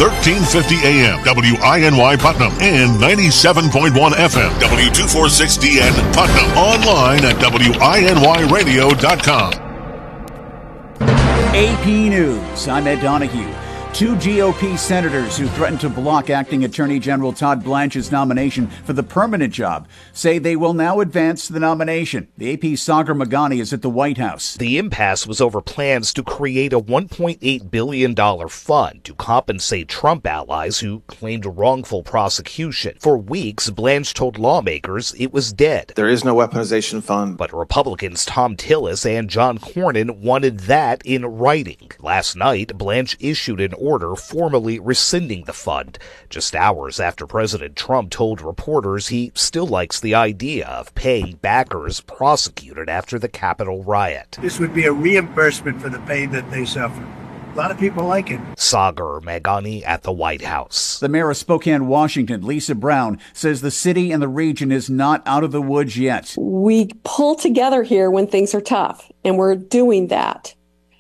1350 AM, WINY Putnam, and 97.1 FM, W246DN Putnam. Online at WINYradio.com. AP News. I'm Ed Donahue. Two GOP senators who threatened to block acting Attorney General Todd Blanche's nomination for the permanent job say they will now advance the nomination. The AP's Sagar Meghani is at the White House. The impasse was over plans to create a $1.8 billion fund to compensate Trump allies who claimed wrongful prosecution. For weeks, Blanche told lawmakers it was dead. There is no weaponization fund. But Republicans Thom Tillis and John Cornyn wanted that in writing. Last night, Blanche issued an order formally rescinding the fund, just hours after President Trump told reporters he still likes the idea of paying backers prosecuted after the Capitol riot. This would be a reimbursement for the pain that they suffered. A lot of people like it. Sagar Meghani at the White House. The mayor of Spokane, Washington, Lisa Brown, says the city and the region is not out of the woods yet. We pull together here when things are tough, and we're doing that.